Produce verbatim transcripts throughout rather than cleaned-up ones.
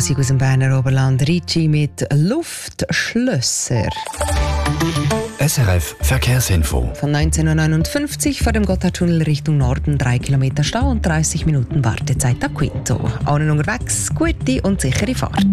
Musik aus dem Berner Oberland. Ricci mit Luftschlösser. S R F Verkehrsinfo. Von neunzehn Uhr neunundfünfzig vor dem Gotthardtunnel Richtung Norden drei Kilometer Stau und dreißig Minuten Wartezeit nach Quinto. Allen unterwegs, gute und sichere Fahrt.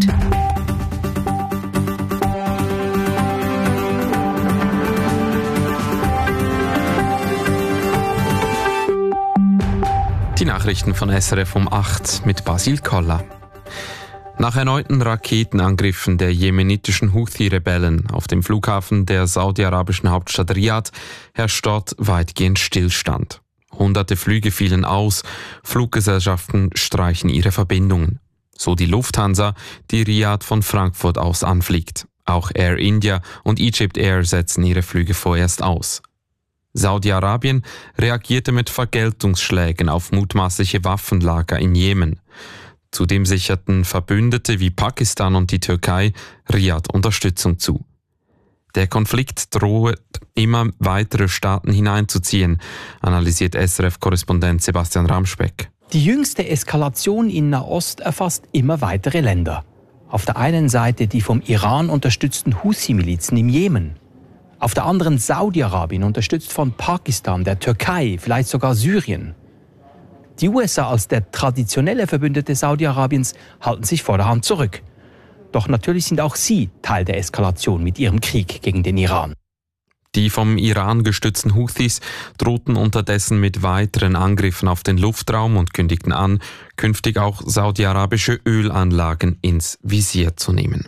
Die Nachrichten von S R F um acht mit Basil Koller. Nach erneuten Raketenangriffen der jemenitischen Houthi-Rebellen auf dem Flughafen der saudi-arabischen Hauptstadt Riyadh herrscht dort weitgehend Stillstand. Hunderte Flüge fielen aus, Fluggesellschaften streichen ihre Verbindungen. So die Lufthansa, die Riyadh von Frankfurt aus anfliegt. Auch Air India und Egypt Air setzen ihre Flüge vorerst aus. Saudi-Arabien reagierte mit Vergeltungsschlägen auf mutmaßliche Waffenlager in Jemen. Zudem sicherten Verbündete wie Pakistan und die Türkei Riyadh Unterstützung zu. Der Konflikt droht, immer weitere Staaten hineinzuziehen, analysiert S R F-Korrespondent Sebastian Ramspeck. Die jüngste Eskalation in Nahost erfasst immer weitere Länder. Auf der einen Seite die vom Iran unterstützten Houthi-Milizen im Jemen. Auf der anderen Saudi-Arabien, unterstützt von Pakistan, der Türkei, vielleicht sogar Syrien. Die U S A als der traditionelle Verbündete Saudi-Arabiens halten sich vorderhand zurück. Doch natürlich sind auch sie Teil der Eskalation mit ihrem Krieg gegen den Iran. Die vom Iran gestützten Houthis drohten unterdessen mit weiteren Angriffen auf den Luftraum und kündigten an, künftig auch saudi-arabische Ölanlagen ins Visier zu nehmen.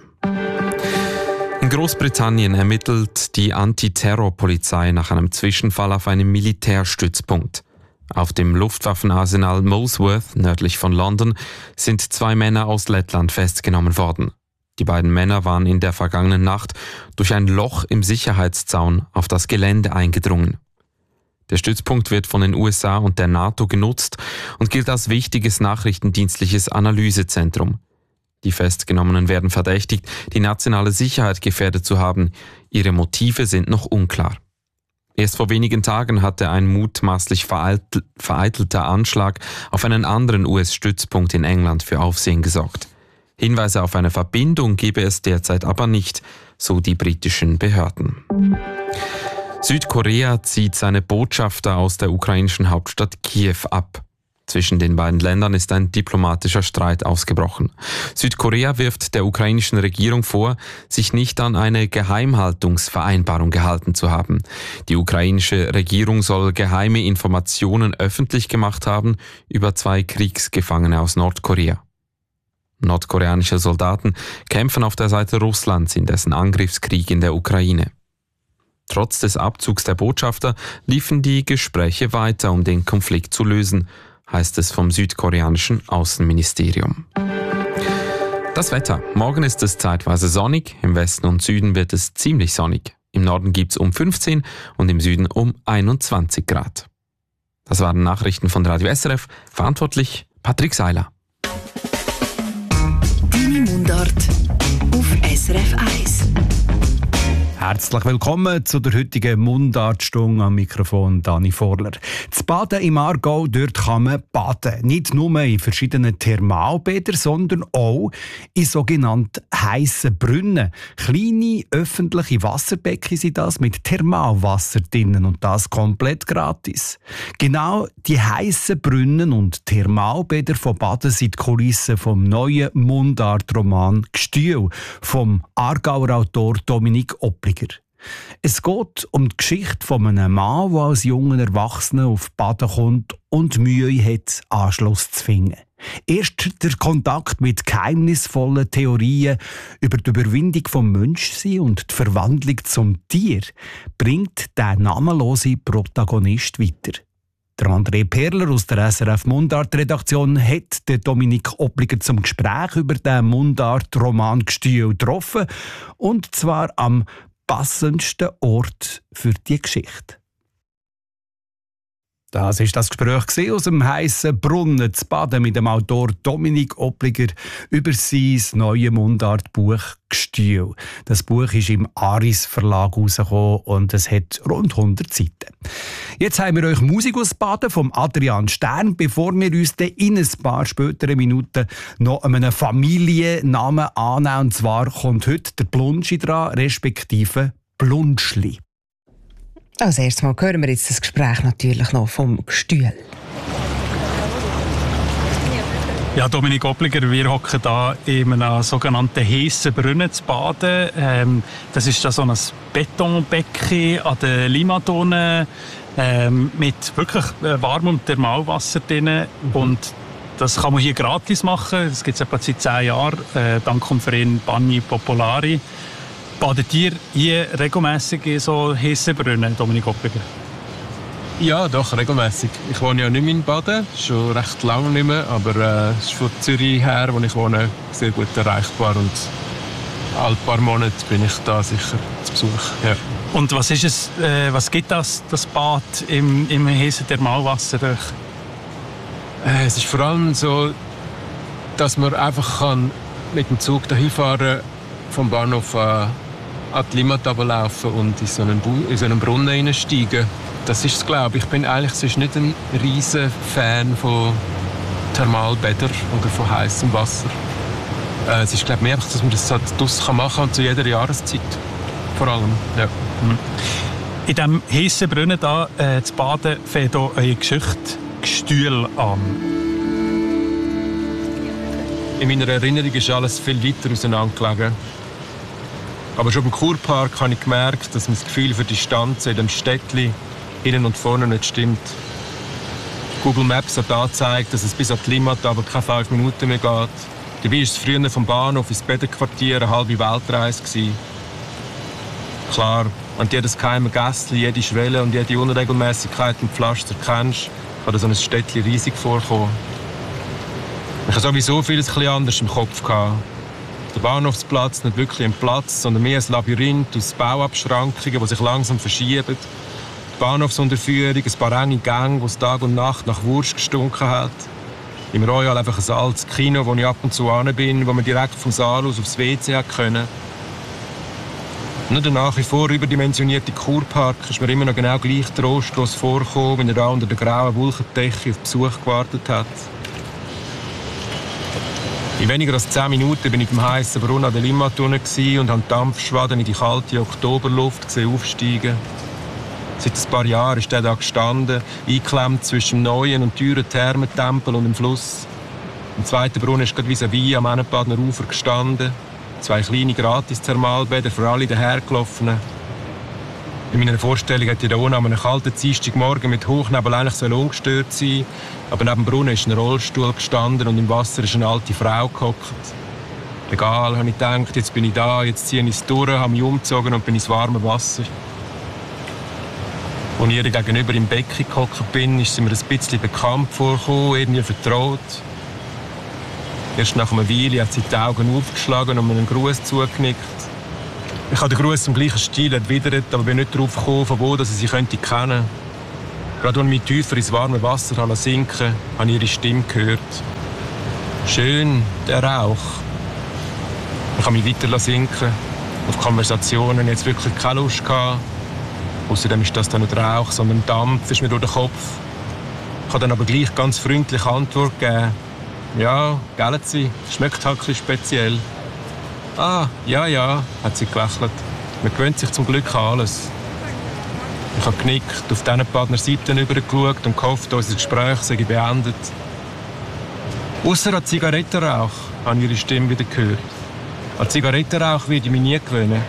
In Großbritannien ermittelt die Antiterrorpolizei nach einem Zwischenfall auf einem Militärstützpunkt. Auf dem Luftwaffenarsenal Molesworth, nördlich von London, sind zwei Männer aus Lettland festgenommen worden. Die beiden Männer waren in der vergangenen Nacht durch ein Loch im Sicherheitszaun auf das Gelände eingedrungen. Der Stützpunkt wird von den U S A und der NATO genutzt und gilt als wichtiges nachrichtendienstliches Analysezentrum. Die Festgenommenen werden verdächtigt, die nationale Sicherheit gefährdet zu haben. Ihre Motive sind noch unklar. Erst vor wenigen Tagen hatte ein mutmaßlich vereitel, vereitelter Anschlag auf einen anderen U S-Stützpunkt in England für Aufsehen gesorgt. Hinweise auf eine Verbindung gebe es derzeit aber nicht, so die britischen Behörden. Südkorea zieht seine Botschafter aus der ukrainischen Hauptstadt Kiew ab. Zwischen den beiden Ländern ist ein diplomatischer Streit ausgebrochen. Südkorea wirft der ukrainischen Regierung vor, sich nicht an eine Geheimhaltungsvereinbarung gehalten zu haben. Die ukrainische Regierung soll geheime Informationen öffentlich gemacht haben über zwei Kriegsgefangene aus Nordkorea. Nordkoreanische Soldaten kämpfen auf der Seite Russlands in dessen Angriffskrieg in der Ukraine. Trotz des Abzugs der Botschafter liefen die Gespräche weiter, um den Konflikt zu lösen, heißt es vom südkoreanischen Außenministerium. Das Wetter. Morgen ist es zeitweise sonnig, im Westen und Süden wird es ziemlich sonnig. Im Norden gibt es um fünfzehn und im Süden um einundzwanzig Grad. Das waren Nachrichten von Radio S R F, verantwortlich Patrick Seiler. Deine Mundart auf S R F eins. Herzlich willkommen zu der heutigen Mundartstunde, am Mikrofon Dani Vorler. Das Baden im Aargau, dort kann man baden. Nicht nur in verschiedenen Thermalbädern, sondern auch in sogenannten heissen Brunnen. Kleine öffentliche Wasserbecken sind das mit Thermalwasser drinnen und das komplett gratis. Genau die heissen Brunnen und Thermalbäder von Baden sind die Kulissen vom neuen Mundartroman «Gstühl» vom Aargauer Autor Dominik Oppliger. Es geht um die Geschichte von einem Mann, der als junger Erwachsener auf Baden kommt und Mühe hat, Anschluss zu finden. Erst der Kontakt mit geheimnisvollen Theorien über die Überwindung vom Menschsein und die Verwandlung zum Tier bringt der namenlose Protagonist weiter. Der André Perler aus der S R F Mundart-Redaktion hat den Dominik Oppliger zum Gespräch über den Mundart-Roman «Gstühl» getroffen, und zwar am passendsten Ort für die Geschichte. Das war das Gespräch aus dem heissen Brunnen zu Baden mit dem Autor Dominik Oppliger über sein neues Mundartbuch «Gstühl». Das Buch ist im Aris Verlag herausgekommen und es hat rund hundert Seiten. Jetzt haben wir euch Musik aus Baden vom Adrian Stern, bevor wir uns dann in ein paar späteren Minuten noch einen Familiennamen annehmen. Und zwar kommt heute der Blunschi dran, respektive Blunschli. Als erstes Mal hören wir jetzt das Gespräch natürlich noch vom Gstühl. Ja, Dominik Oppliger, wir hocken hier in einem sogenannten heissen Brunnen zu Baden. Ähm, das ist da so ein Betonbecken an der Limmatone ähm, mit wirklich warmem Thermalwasser drin. Und das kann man hier gratis machen. Das gibt es etwa seit zehn Jahren, äh, dank dem Verein Bagni Popolari. Badet ihr hier regelmässig in so heissen Brunnen, Dominik Oppliger? Ja, doch, regelmässig. Ich wohne ja nicht mehr in Baden, schon recht lange nicht mehr, aber äh, es ist von Zürich her, wo ich wohne, sehr gut erreichbar und alle paar Monate bin ich da sicher zu Besuch. Ja. Und was ist es, äh, was gibt das, das Bad im, im heissen Thermalwasser? Äh, es ist vor allem so, dass man einfach kann mit dem Zug dahin fahren, vom Bahnhof äh, an die Limmat laufen und in so einen, Bu- in so einen Brunnen hineinsteigen. Das ist es, glaube ich. Ich bin eigentlich sonst nicht ein riesen Fan von Thermalbädern oder von heißem Wasser. Äh, es ist, glaube ich, mehr einfach, dass man das halt draussen machen kann und zu jeder Jahreszeit. Vor allem, ja. Mhm. In diesem heissen Brunnen da, äh, zu baden, fängt hier eine Geschichte Gstühl an. In meiner Erinnerung ist alles viel weiter auseinandergelegen. Aber schon im Kurpark habe ich gemerkt, dass mein Gefühl für die Distanz in dem Städtchen innen und vorne nicht stimmt. Google Maps hat angezeigt, dass es bis an die Limmat aber keine fünf Minuten mehr geht. Dabei war es früher vom Bahnhof ins Bäderquartier eine halbe Weltreise gewesen. Klar, wenn du jedes geheime Gässchen, jede Schwelle und jede Unregelmäßigkeit im Pflaster kennst, kann so ein Städtchen riesig vorkommen. Ich hatte sowieso vieles ein bisschen anders im Kopf. Der Bahnhofsplatz nicht wirklich ein Platz, sondern mehr ein Labyrinth aus Bauabschrankungen, die sich langsam verschieben. Die Bahnhofsunterführung, ein paar enge Gänge, wo es Tag und Nacht nach Wurst gestunken hat. Im Royal einfach ein altes Kino, wo ich ab und zu hin bin, wo man direkt vom Saal aus aufs W C können. Nur der nach wie vor überdimensionierte Kurpark ist mir immer noch genau gleich trostlos vorgekommen, wenn er da unter der grauen Wolkendecke auf Besuch gewartet hat. In weniger als zehn Minuten bin ich im heissen Brunnen an der Limmat und habe Dampfschwaden in die kalte Oktoberluft aufsteigen. Seit ein paar Jahren ist er da gestanden, eingeklemmt zwischen dem neuen und teuren Thermentempel und dem Fluss. Im zweiten Brunnen ist gerade vis-à-vis am Ennenbadener Ufer gestanden. Zwei kleine Gratis-Thermalbäder für alle dahergelaufenen. In meiner Vorstellung hätte ich hier an einem kalten Dienstagmorgen mit Hochnebel eigentlich ungestört sein. Aber neben dem Brunnen ist ein Rollstuhl gestanden und im Wasser ist eine alte Frau gehockt. Egal, habe ich gedacht, jetzt bin ich da, jetzt ziehe ich es durch, habe mich umgezogen und bin ins warme Wasser. Als ich ihr gegenüber im Becken gehockt bin, ist sie mir ein bisschen bekannt vorgekommen, irgendwie vertraut. Erst nach einer Weile hat sie die Augen aufgeschlagen und mir einen Gruß zugenickt. Ich habe den Gruß im gleichen Stil erwidert, aber bin nicht darauf gekommen, von wo dass ich sie könnte kennen. Gerade als ich mich tiefer ins warme Wasser sinken habe ich ihre Stimme gehört. Schön, der Rauch. Ich habe mich weiter sinken. Auf Konversationen jetzt wirklich keine Lust gehabt. Außerdem ist das dann nicht Rauch, sondern Dampf ist mir durch den Kopf. Ich habe dann aber gleich ganz freundliche Antwort gegeben. Ja, gell sie, schmeckt halt ein bisschen speziell. Ah, ja, ja, hat sie gelächelt. Man gewöhnt sich zum Glück an alles. Ich habe genickt, auf diesen Partner Seiten übergeschaut und gehofft, unser Gespräch sei beendet. Ausser an Zigarettenrauch habe ich ihre Stimme wieder gehört. An Zigarettenrauch werde ich mich nie gewöhnen.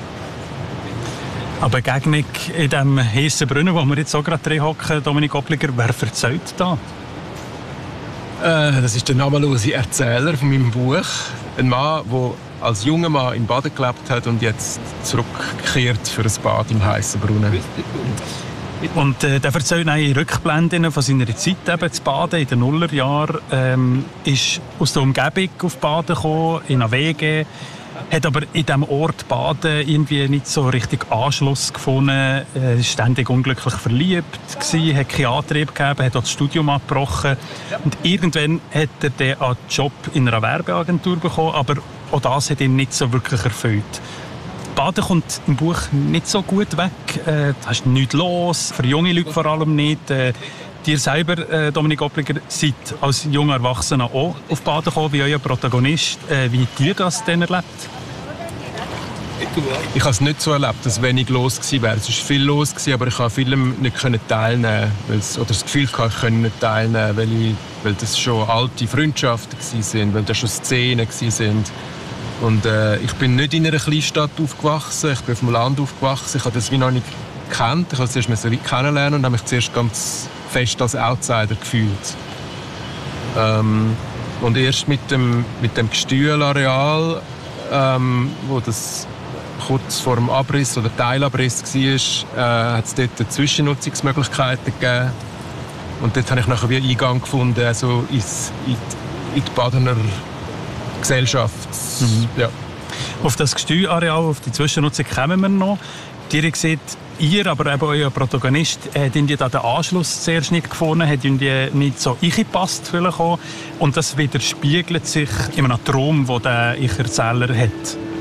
Aber Begegnung in diesem heissen Brunnen, wo wir jetzt so gerade drin hocken, Dominik Oppliger, wer erzählt da? Äh, das ist der namenlose Erzähler von meinem Buch. Ein Mann, der als junger Mann in Baden gelebt hat und jetzt zurückkehrt für ein Bad im heissen Brunnen. Und äh, der erzählt in Rückblenden von seiner Zeit eben zu Baden in den Nullerjahren. Ähm, ist aus der Umgebung auf Baden gekommen, in einer W G. Hat aber in diesem Ort Baden irgendwie nicht so richtig Anschluss gefunden, äh, ständig unglücklich verliebt gewesen, hat keinen Antrieb gegeben, hat auch das Studium abgebrochen und irgendwann hat er dann einen Job in einer Werbeagentur bekommen, aber auch das hat ihn nicht so wirklich erfüllt. Baden kommt im Buch nicht so gut weg, äh, da ist nichts los, für junge Leute vor allem nicht. Äh, Ihr selber, äh, Dominik Oppliger, seid als junger Erwachsener auch auf Baden gekommen, wie euer Protagonist. Äh, wie habt ihr das denn erlebt? Ich habe es nicht so erlebt, dass wenig los gewesen wäre. Es war viel los gewesen, aber ich konnte vielem nicht teilnehmen. Oder das Gefühl hatte, ich konnte nicht teilnehmen, weil, ich, weil das schon alte Freundschaften waren, weil das schon Szenen waren. Und äh, ich bin nicht in einer Kleinstadt aufgewachsen, ich bin auf dem Land aufgewachsen. Ich habe das wie noch nicht gekannt. Ich musste es zuerst kennenlernen und habe mich zuerst ganz fest als Outsider gefühlt. Ähm, und erst mit dem, mit dem Gestühlareal, ähm, wo das kurz vor dem Abriss oder Teilabriss war, äh, hat es dort Zwischennutzungsmöglichkeiten gegeben. Und dort habe ich nachher wie Eingang gefunden, also ins, in, die, in die Badener Gesellschaft. Mhm. Ja. Auf das Gestühlareal, auf die Zwischennutzung kommen wir noch. Ihr seht, ihr, aber eben euer Protagonist, hat irgendwie da den Anschluss zuerst nicht gefunden, hat irgendwie nicht so eingepasst vielleicht auch. Und das widerspiegelt sich in einem Traum, den der Ich-Erzähler hat.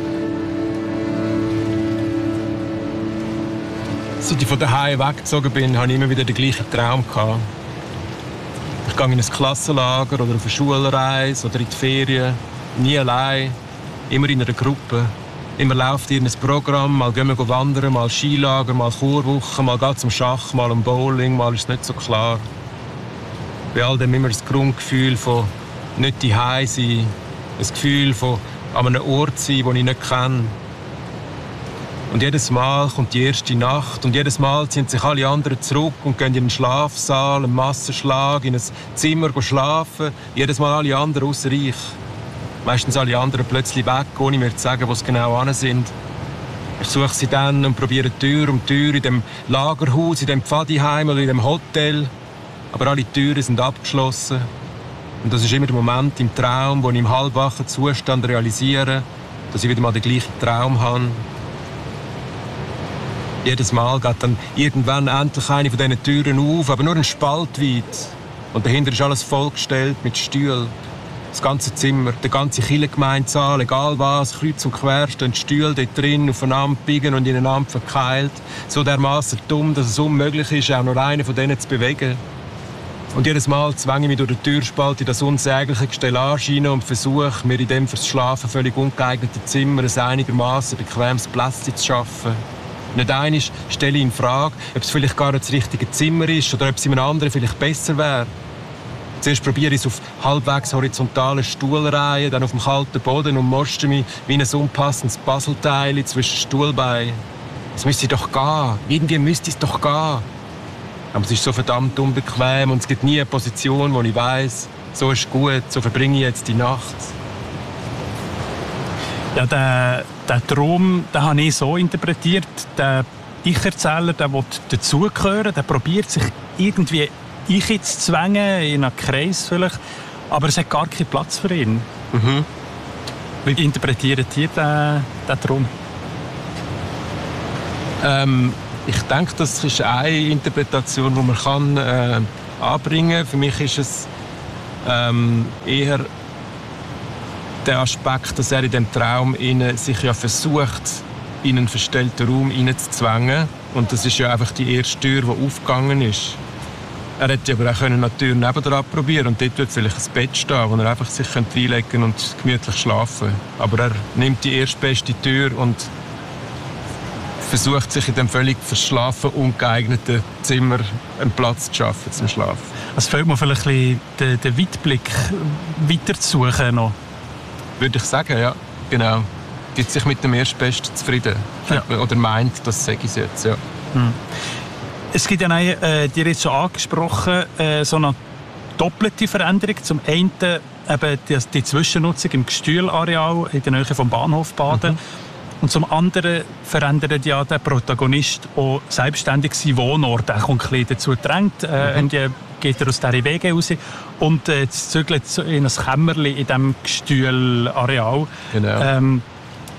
Seit ich von daheim weggezogen bin, hatte ich immer wieder den gleichen Traum gehabt. Ich gehe in ein Klassenlager oder auf eine Schulreise oder in die Ferien. Nie allein, immer in einer Gruppe. Immer läuft ihr ein Programm, mal gehen wir wandern, mal Skilager, mal Chorwoche, mal geht zum Schach, mal am Bowling, mal ist es nicht so klar. Bei all dem immer das Grundgefühl von nicht zuhause sein, ein Gefühl von an einem Ort sein, den ich nicht kenne. Und jedes Mal kommt die erste Nacht und jedes Mal ziehen sich alle anderen zurück und gehen in einen Schlafsaal, einen Massenschlag, in ein Zimmer schlafen. Jedes Mal alle anderen außer ich. Meistens alle anderen plötzlich weg, ohne mir zu sagen, wo sie genau hin sind. Ich suche sie dann und probiere Tür um Tür in dem Lagerhaus, in dem Pfadiheim oder in dem Hotel. Aber alle Türen sind abgeschlossen. Und das ist immer der Moment im Traum, wo ich im halbwachen Zustand realisiere, dass ich wieder mal den gleichen Traum habe. Jedes Mal geht dann irgendwann endlich eine von diesen Türen auf, aber nur ein Spalt weit. Und dahinter ist alles vollgestellt mit Stühlen. Das ganze Zimmer, der ganze Kirchengemeindesaal, egal was, kreuz und quer stehen Stühle dort drin, aufeinander biegen und ineinander verkeilt. So dermaßen dumm, dass es unmöglich ist, auch nur einen von denen zu bewegen. Und jedes Mal zwänge ich mich durch den Türspalt in das unsägliche Gestellage hinein und versuche, mir in dem fürs Schlafen völlig ungeeigneten Zimmer ein einigermaßen bequemes Plätzchen zu schaffen. Nicht einmal stelle ich in Frage, ob es vielleicht gar nicht das richtige Zimmer ist oder ob es in einem anderen vielleicht besser wäre. Zuerst probiere ich es auf halbwegs horizontalen Stuhlreihen, dann auf dem kalten Boden und moschte mich wie ein unpassendes Puzzleteil zwischen Stuhlbeinen. Es müsste doch gehen. Irgendwie müsste es doch gehen. Aber es ist so verdammt unbequem und es gibt nie eine Position, wo ich weiss, so ist gut, so verbringe ich jetzt die Nacht. Ja, der, der Traum, den habe ich so interpretiert. Der Ich-Erzähler, der will dazugehören, der probiert sich irgendwie zu zwängen, in einen Kreis vielleicht, aber es hat gar keinen Platz für ihn. Mhm. Wie interpretiert ihr den, den Traum? Ähm, ich denke, das ist eine Interpretation, die man kann, äh, anbringen kann. Für mich ist es ähm, eher der Aspekt, dass er in diesem Traum in, sich ja versucht, in einen verstellten Raum hineinzuzwängen. Und das ist ja einfach die erste Tür, die aufgegangen ist. Er hätte aber auch eine Tür nebendran probieren und dort wird vielleicht ein Bett stehen, wo er einfach sich reinlegen könnte und gemütlich schlafen. Aber er nimmt die erstbeste Tür und versucht sich in dem völlig verschlafen, ungeeigneten Zimmer einen Platz zu schaffen zum Schlafen. Es fehlt mir vielleicht ein bisschen den, den Weitblick weiter zu suchen noch. Würde ich sagen, ja, genau. Gibt sich mit dem Erstbesten zufrieden. Ja. Oder meint, das sage ich jetzt, ja. Hm. Es gibt ja eine, äh, die jetzt schon angesprochen, äh, so eine doppelte Veränderung. Zum einen eben die, die Zwischennutzung im Gestühlareal in der Nähe vom Bahnhof Baden. Mhm. Und zum anderen verändert ja der Protagonist auch selbstständig seinen Wohnort. Er kommt ein bisschen dazu gedrängt. Äh, mhm. Und die geht er aus dieser Wege raus und äh, zügelt in ein Kämmerchen in diesem Gestühlareal. Genau. Ähm,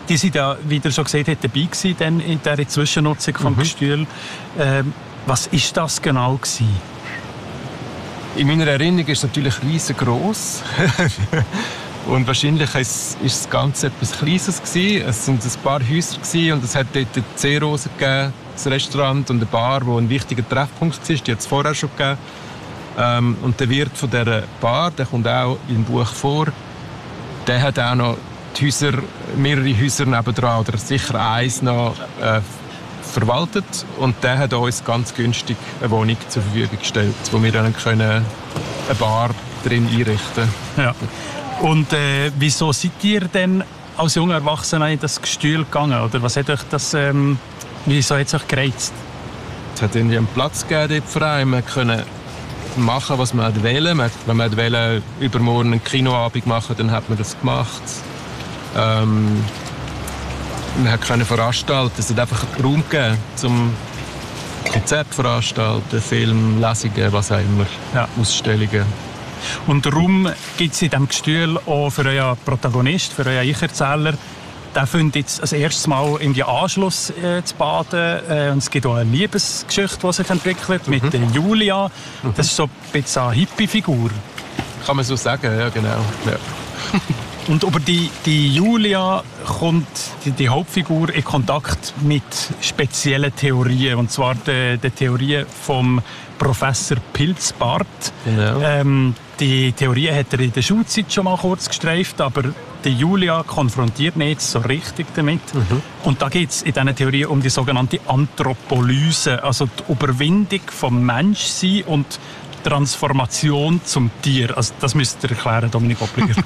die sind ja, wie ihr schon gesehen habt, dabei gewesen, dann in dieser Zwischennutzung vom mhm. Gestühl. Ähm, was war das genau gewesen? In meiner Erinnerung ist es natürlich riesengroß. Und wahrscheinlich war das Ganze etwas Kleines gewesen. Es waren ein paar Häuser gewesen und es hat dort die Seerose gegeben, das Restaurant und eine Bar, wo ein wichtiger Treffpunkt war. Die hat es vorher schon gegeben. Ähm, und der Wirt von dieser Bar, der kommt auch im Buch vor, der hat auch noch die Häuser, mehrere Häuser nebendran, oder sicher eins noch äh, verwaltet. Und der hat uns ganz günstig eine Wohnung zur Verfügung gestellt, wo wir dann können eine Bar drin einrichten können. Ja. Und äh, wieso seid ihr denn als junger Erwachsener in das Gestühl gegangen? Oder was hat euch das, ähm, wieso hat es euch gereizt? Es hat irgendwie einen Platz gegeben im Verein. Wir konnten machen, was man wollte. Wenn man wollte, übermorgen einen Kinoabend machen, dann hat man das gemacht. Ähm, man konnte veranstalten. Es hat einfach Raum gegeben, zum Konzert veranstalten, Film, Lesungen, was auch immer, ja. Ausstellungen. Und Raum gibt es in diesem Gestühl auch für euren Protagonist, für euren Ich-Erzähler. Der findet jetzt als erstes Mal in die Anschluss äh, zu baden. Äh, und es gibt auch eine Liebesgeschichte, die sich entwickelt, mhm. mit der Julia. Mhm. Das ist so ein bisschen eine Hippie-Figur. Kann man so sagen, ja genau. Ja. Und über die, die Julia kommt die, die Hauptfigur in Kontakt mit speziellen Theorien. Und zwar die, die Theorie vom Professor Pilzbart. Genau. Ähm, die Theorie hat er in der Schulzeit schon mal kurz gestreift, aber die Julia konfrontiert nicht so richtig damit. Mhm. Und da geht es in dieser Theorie um die sogenannte Anthropolyse, also die Überwindung vom Menschsein und Transformation zum Tier. Also das müsst ihr erklären, Dominik Oppliger.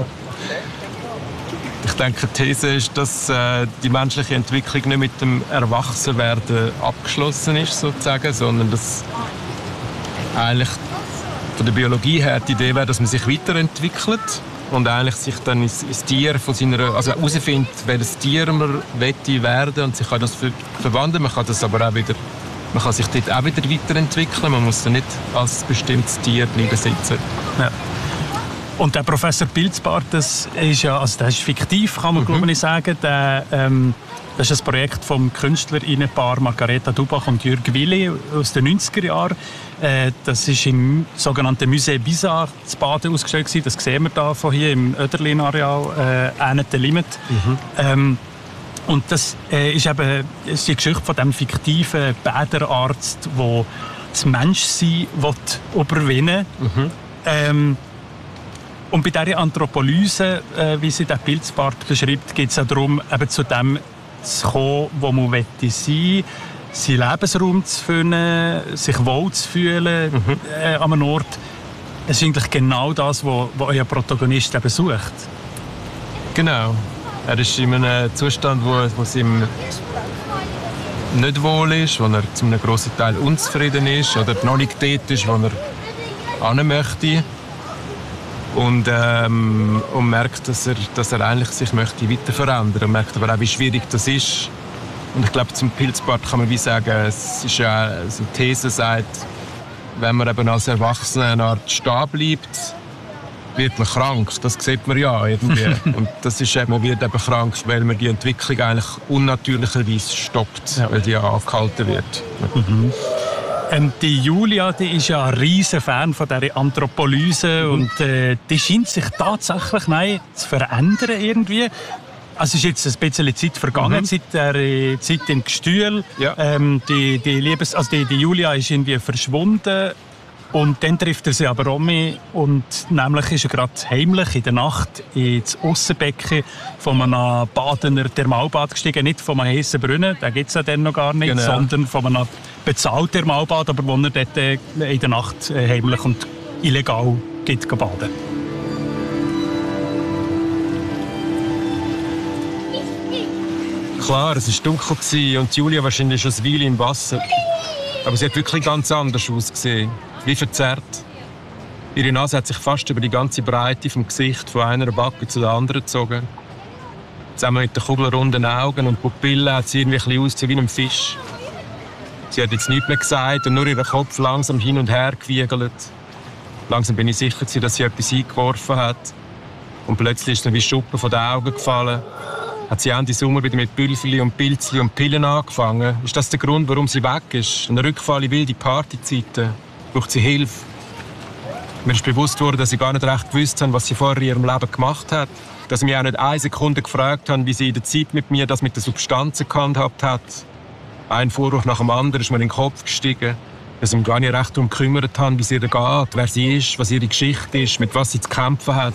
Ich denke, die These ist, dass äh, die menschliche Entwicklung nicht mit dem Erwachsenwerden abgeschlossen ist, sozusagen, sondern dass eigentlich von der Biologie her die Idee wäre, dass man sich weiterentwickelt und eigentlich sich dann ins, ins Tier von seiner, also herausfindet, welches Tier man wette werden und sich kann das ver- verwandeln. Man kann das aber auch wieder, man kann sich dort auch wieder weiterentwickeln. Man muss dann nicht als bestimmtes Tier bleiben sitzen. Ja. Und der Professor Pilzbart, das ist ja, also das ist fiktiv, kann man mhm. glaube ich sagen. Der, ähm, das ist ein Projekt vom Künstlerinnenpaar Margareta Dubach und Jürg Willi aus den neunziger Jahren. Äh, das ist im sogenannten Musée Bizarre zu Baden ausgestellt gewesen. Das sehen wir da von hier im Oederlin-Areal, äh, ähnlich der Limit. Mhm. Ähm, und das äh, ist eben ist die Geschichte von dem fiktiven Bäderarzt, der das Menschsein überwinden will. Mhm. Ähm, Und bei dieser Anthropolyse, äh, wie sie der Pilzbart beschreibt, geht es auch darum, eben zu dem zu kommen, wo man sein möchte, seinen Lebensraum zu finden, sich wohl zu fühlen mhm. äh, an einem Ort. Es ist eigentlich genau das, was euer Protagonist eben sucht. Genau. Er ist in einem Zustand, wo, wo es ihm nicht wohl ist, wo er zu einem grossen Teil unzufrieden ist oder noch nicht dort ist, wo er hin möchte. Und, ähm, und merkt, dass er, dass er eigentlich sich möchte weiter verändern möchte. Und merkt aber auch, wie schwierig das ist. Und ich glaube, zum Pilzbart kann man wie sagen, es ist ja also eine These, sagt, wenn man eben als Erwachsener eine Art stehen bleibt, wird man krank. Das sieht man ja irgendwie. Und das ist eben, man wird eben krank, weil man die Entwicklung eigentlich unnatürlicherweise stoppt, ja. weil die angehalten wird. Mhm. Ähm, die Julia, die ist ja ein riesen Fan von dieser Anthropolyse mhm. und äh, die scheint sich tatsächlich nein, zu verändern irgendwie. Also es ist jetzt ein bisschen Zeit vergangen, mhm. seit der äh, Zeit im Gestühl. Ja. Ähm, die, die, Liebes-, also die, die Julia ist irgendwie verschwunden und dann trifft er sie aber Romy und nämlich ist er gerade heimlich in der Nacht ins Aussenbecken von einem Badener Thermalbad gestiegen, nicht von einem heissen Brunnen, den gibt es ja dann noch gar nicht, genau. sondern von einem bezahlten Thermalbad, aber wo er dort in der Nacht heimlich und illegal geht baden. Klar, es war dunkel und Julia wahrscheinlich schon eine Weile im Wasser. Aber sie hat wirklich ganz anders ausgesehen. Wie verzerrt. Ihre Nase hat sich fast über die ganze Breite vom Gesicht von einer Backe zu der anderen gezogen. Zusammen mit den kugelrunden Augen und Pupillen hat sie irgendwie ein bisschen wie ein Fisch. Sie hat jetzt nichts mehr gesagt und nur ihren Kopf langsam hin und her gewiegelt. Langsam bin ich sicher, dass sie etwas eingeworfen hat. Und plötzlich ist dann wie Schuppen von den Augen gefallen. Hat sie Ende Sommer wieder mit Pülfeli und Pilzli und Pillen angefangen? Ist das der Grund, warum sie weg ist? Ein Rückfall in wilde Partyzeiten? Braucht sie Hilfe? Mir ist bewusst worden, dass ich gar nicht recht gewusst habe, was sie vorher in ihrem Leben gemacht hat. Dass ich mich auch nicht eine Sekunde gefragt habe, wie sie in der Zeit mit mir das mit den Substanzen gehandhabt hat. Ein Vorwurf nach dem anderen ist mir in den Kopf gestiegen. Dass ich mich gar nicht recht darum gekümmert habe, wie es ihr geht, wer sie ist, was ihre Geschichte ist, mit was sie zu kämpfen hat.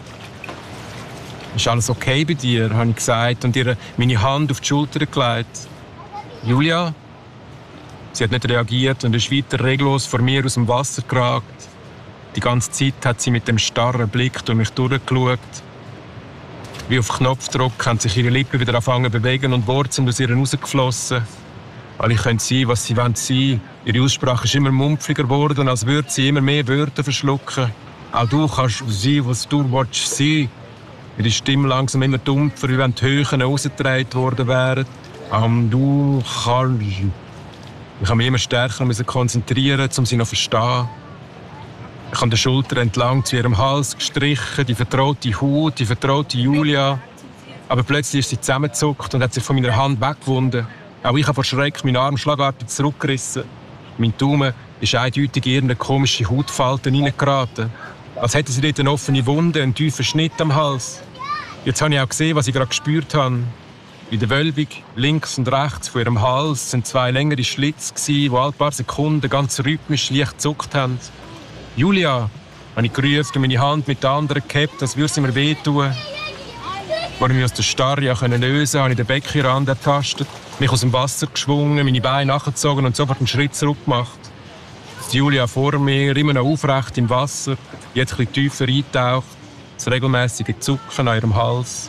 «Ist alles okay bei dir?» habe ich gesagt und ihr meine Hand auf die Schulter gelegt. «Julia?» Sie hat nicht reagiert und ist weiter reglos vor mir aus dem Wasser geragt. Die ganze Zeit hat sie mit dem starren Blick durch mich durchgeschaut. Wie auf Knopfdruck haben sich ihre Lippen wieder angefangen zu bewegen und Worte sind aus ihr rausgeflossen. Alle können sein, was sie sein wollen. Ihre Aussprache ist immer mumpfiger geworden, als würde sie immer mehr Wörter verschlucken. Auch du kannst sein, was du willst sein. Ihre Stimme langsam immer dumpfer, wie wenn die Höhen rausgetragen worden wären. Um, du kannst... Ich musste mich immer stärker konzentrieren, um sie noch zu verstehen. Ich habe die Schulter entlang zu ihrem Hals gestrichen, die vertraute Haut, die vertraute Julia. Aber plötzlich ist sie zusammengezuckt und hat sich von meiner Hand weggewunden. Auch ich habe vor Schreck meinen Arm schlagartig zurückgerissen. Mein Daumen ist eindeutig in irgendeine komische Hautfalte hineingeraten. Als hätte sie dort eine offene Wunde, einen tiefen Schnitt am Hals. Jetzt habe ich auch gesehen, was ich gerade gespürt habe. In der Wölbung, links und rechts von ihrem Hals, sind zwei längere Schlitze, die alle paar Sekunden ganz rhythmisch leicht gezuckt haben. «Julia!» habe ich gerufen und meine Hand mit der anderen gehabt, als würde sie mir wehtun. Als ich mich aus der Starre lösen konnte, habe ich den Beckenrand ertastet, mich aus dem Wasser geschwungen, meine Beine nachgezogen und sofort einen Schritt zurück gemacht. Die Julia vor mir, immer noch aufrecht im Wasser, jetzt etwas tiefer eintaucht, das regelmäßige Zucken an ihrem Hals.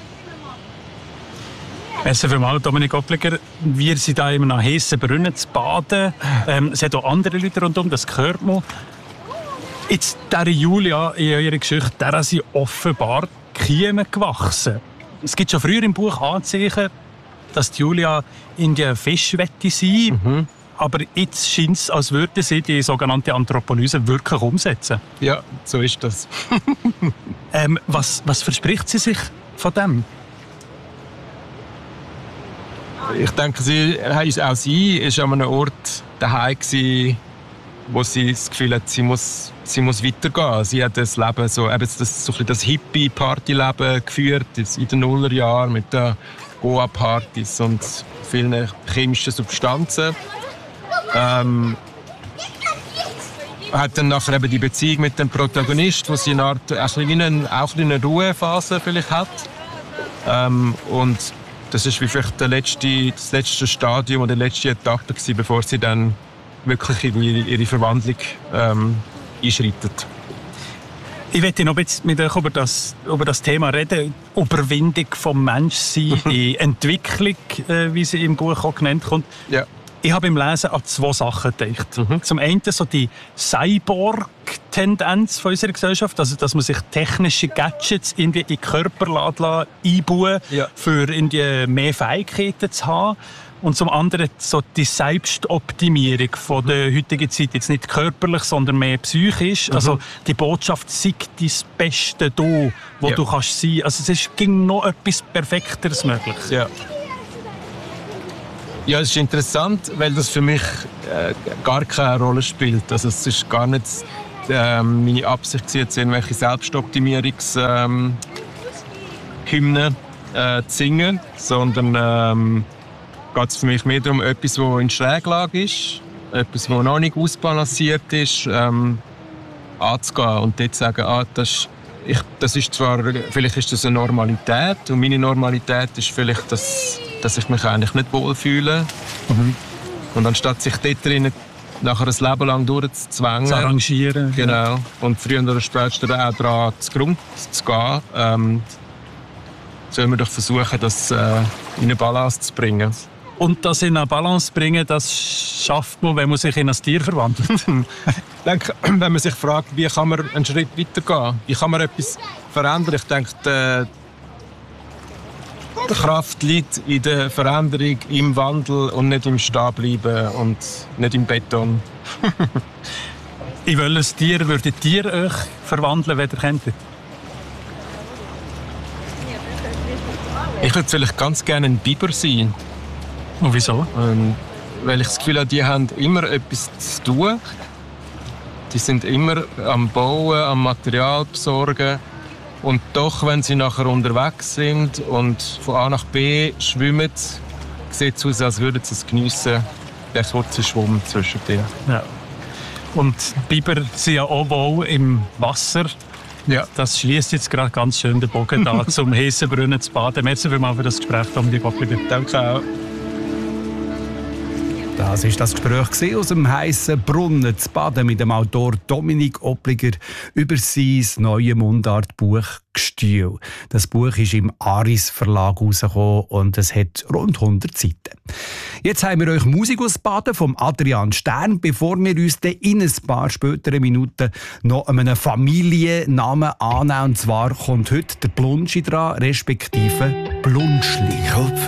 Merci vielmals, Dominik Oppliger. Wir sind hier immer nach Hessenbrunn zu baden. Ähm, es hat auch andere Leute rundum, das hört man. Jetzt, dieser Julia in eurer Geschichte, der sind offenbar Kiemen gewachsen. Es gibt schon früher im Buch Anzeichen, dass die Julia in die Fisch wette sein. Mhm. Aber jetzt scheint es, als würde sie die sogenannte Anthropolyse wirklich umsetzen. Ja, so ist das. ähm, was, was verspricht sie sich von dem? Ich denke, sie, auch sie war an einem Ort daheim, wo sie das Gefühl hat, sie muss, sie muss weitergehen. Sie hat das Leben, so, eben das, so das Hippie-Partyleben geführt in den Nullerjahren mit den Goa-Partys und vielen chemischen Substanzen. Ähm, hat dann nachher eben die Beziehung mit dem Protagonist, wo sie eine Art, auch eine, auch eine Ruhephase vielleicht hat. Ähm, und das ist wie vielleicht der letzte, das letzte Stadium oder die letzte Etappe gewesen, bevor sie dann wirklich in ihre, ihre Verwandlung ähm, einschreitet. Ich möchte noch ein bisschen mit euch über das, über das Thema reden. Überwindung vom Menschsein, die Entwicklung, äh, wie sie im Buch auch genannt kommt. Ja. Ich habe im Lesen an zwei Sachen gedacht. Mhm. Zum einen so die Cyborg-Tendenz unserer Gesellschaft, also dass man sich technische Gadgets irgendwie in den Körper einbauen ja. für irgendwie mehr Fähigkeiten zu haben. Und zum anderen so die Selbstoptimierung von der heutigen Zeit. Jetzt nicht körperlich, sondern mehr psychisch. Mhm. Also die Botschaft, sei dein Beste da, wo ja. du kannst sein. Also es ist ging noch etwas Perfekteres möglich. Ja. Ja, es ist interessant, weil das für mich äh, gar keine Rolle spielt. Also es ist gar nicht äh, meine Absicht, jetzt irgendwelche Selbstoptimierungshymnen äh, zu singen, sondern ähm, geht es für mich mehr darum, etwas, das in Schräglage ist, etwas, das noch nicht ausbalanciert ist, ähm, anzugehen und dort zu sagen, ah, das, ich, das ist zwar, vielleicht ist das eine Normalität und meine Normalität ist vielleicht, dass, dass ich mich eigentlich nicht wohlfühle. Mhm. Und anstatt sich dort drinnen nachher ein Leben lang durchzuzwängen, zu arrangieren. Genau. Und früher oder später auch daran zugrunde zu gehen, ähm, sollen wir doch versuchen, das äh, in eine Balance zu bringen. Und das in eine Balance bringen, das schafft man, wenn man sich in ein Tier verwandelt. Ich denke, wenn man sich fragt, wie kann man einen Schritt weitergehen, wie kann man etwas verändern, ich denke, die, die Kraft liegt in der Veränderung, im Wandel und nicht im Stehenbleiben und nicht im Beton. In welches Tier würdet ihr euch verwandeln, wenn ihr könntet? Ich würde vielleicht ganz gerne ein Biber sein. Und wieso? Ähm, weil ich das Gefühl habe, die haben immer etwas zu tun. Die sind immer am Bauen, am Material besorgen. Und doch, wenn sie nachher unterwegs sind und von A nach B schwimmen, sieht es aus, als würden sie es geniessen, der kurze Schwumm zwischen denen. Ja. Und Biber sind ja auch wohl im Wasser. Ja. Das schließt jetzt gerade ganz schön den Bogen da, zum Hessenbrunnen zu baden. Merci vielmals für das Gespräch, Dominik Goppliger. Danke auch. Das war das Gespräch aus dem heissen Brunnen zu Baden mit dem Autor Dominik Oppliger über sein neues Mundartbuch «Gstühl». Das Buch ist im Aris Verlag herausgekommen und es hat rund hundert Seiten. Jetzt haben wir euch Musik aus Baden vom Adrian Stern, bevor wir uns dann in ein paar späteren Minuten noch einen Familiennamen annehmen. Und zwar kommt heute der Blunschi dran, respektive Blunschli.